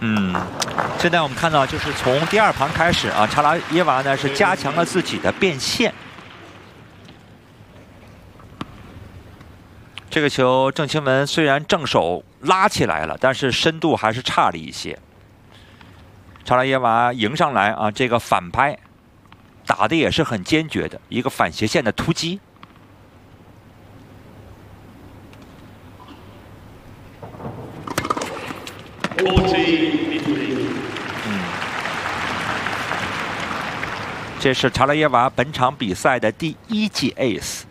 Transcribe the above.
现在我们看到，就是从第2盘开始啊，查拉耶娃呢是加强了自己的变现。这个球，郑钦文虽然正手拉起来了，但是深度还是差了一些。查拉耶娃迎上来啊，这个反拍打的也是很坚决的，一个反斜线的突击。这是查拉耶娃本场比赛的第1记 ace。